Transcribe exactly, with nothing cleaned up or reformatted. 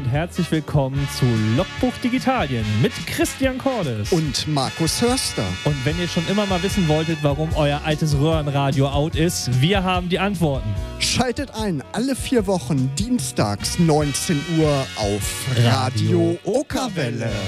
herzlich willkommen zu Logbuch Digitalien mit Christian Cordes und Markus Hörster. Und wenn ihr schon immer mal wissen wolltet, warum euer altes Röhrenradio out ist, wir haben die Antworten. Schaltet ein, alle vier Wochen dienstags neunzehn Uhr auf Radio Okerwelle.